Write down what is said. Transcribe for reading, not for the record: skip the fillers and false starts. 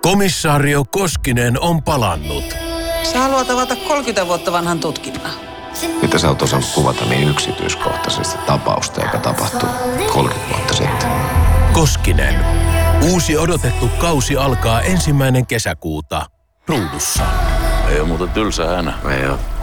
Komissaario Koskinen on palannut. Sä haluat avata 30 vuotta vanhan tutkinnan. Mitä sä oot osannut kuvata niin yksityiskohtaisesti tapausta, joka tapahtui 30 vuotta sitten? Koskinen. Uusi odotettu kausi alkaa 1. kesäkuuta. Ruudussa. Ei ole muuten tylsä hänä. Ei oo.